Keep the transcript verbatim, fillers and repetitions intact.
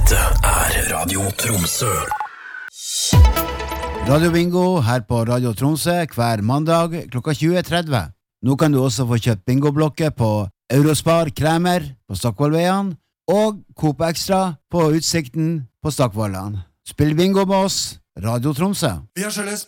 Dette er Radio Tromsø. Radio Bingo her på Radio Tromsø hver mandag klokka tjue tretti. Nå kan du også få kjøpt bingoblokker på Eurospar Kremer på Stockvollveien og Coop Extra på Utsikten på Stockvollan. Spill bingo med oss, Radio Tromsø. Vi har